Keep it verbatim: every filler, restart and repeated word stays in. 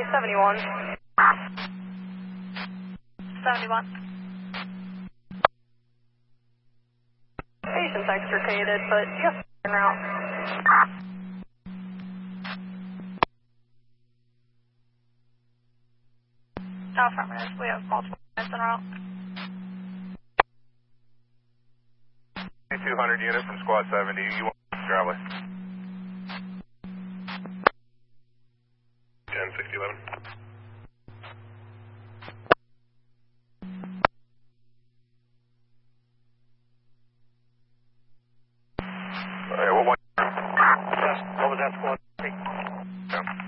seventy-one. seventy-one. Patient's extricated, but just en route. Affirmative. We have multiple units en route. two hundred unit from Squad seventy. You want to travel?